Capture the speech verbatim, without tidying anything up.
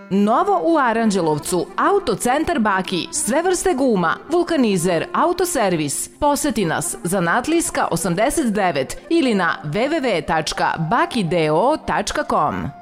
Novo u Aranđelovcu, Autocentar Baki, sve vrste guma, vulkanizer, autoservis. Poseti nas, Zanatlijska osamdeset devet ili na w w w tačka bakideo tačka com.